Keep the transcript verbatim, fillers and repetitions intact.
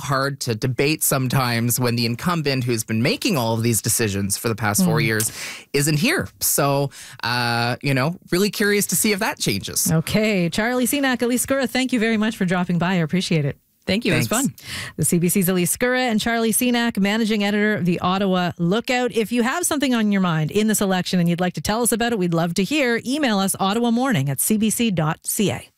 hard to debate sometimes when the incumbent who's been making all of these decisions for the past four mm. years isn't here. So, uh, you know, really curious to see if that changes. Okay. Charlie Cenac, Elise Skura, thank you very much for dropping by. I appreciate it. Thank you. Thanks. It was fun. The C B C's Elise Skura and Charlie Cenac, managing editor of the Ottawa Lookout. If you have something on your mind in this election and you'd like to tell us about it, we'd love to hear. Email us ottawa morning at c b c dot c a.